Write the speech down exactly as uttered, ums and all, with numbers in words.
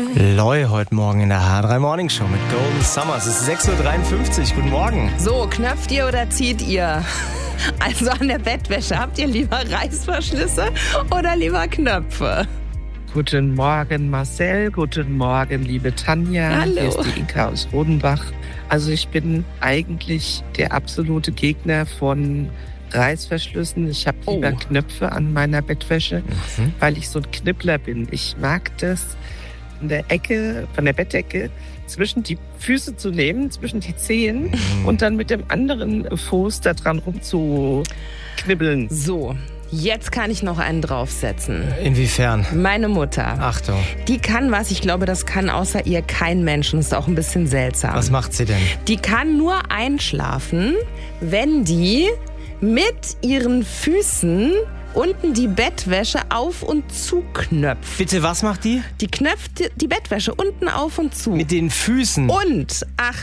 Loi heute Morgen in der H drei Morning Show mit Golden Summer. Es ist sechs Uhr dreiundfünfzig. Guten Morgen. So, knöpft ihr oder zieht ihr? Also an der Bettwäsche, habt ihr lieber Reißverschlüsse oder lieber Knöpfe? Guten Morgen Marcel, guten Morgen liebe Tanja. Hallo. Hier ist die Inka aus Rodenbach. Also ich bin eigentlich der absolute Gegner von Reißverschlüssen. Ich habe lieber Oh. Knöpfe an meiner Bettwäsche, Mhm. weil ich so ein Knippler bin. Ich mag das, in der Ecke, von der Bettdecke zwischen die Füße zu nehmen, zwischen die Zehen Mhm. und dann mit dem anderen Fuß da dran rumzuknibbeln. So, jetzt kann ich noch einen draufsetzen. Inwiefern? Meine Mutter, Achtung. die kann was, ich glaube, das kann außer ihr kein Mensch und ist auch ein bisschen seltsam. Was macht sie denn? Die kann nur einschlafen, wenn die mit ihren Füßen unten die Bettwäsche auf und zu knöpft. Bitte, was macht die? Die knöpft die Bettwäsche unten auf und zu. Mit den Füßen. Und, ach